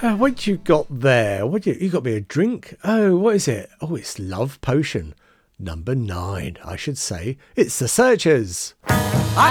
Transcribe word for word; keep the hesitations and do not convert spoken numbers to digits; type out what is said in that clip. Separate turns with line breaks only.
Uh, what you got there? What you, you got me a drink? Oh, what is it? Oh, it's Love Potion. Number nine, I should say. It's The Searchers.
I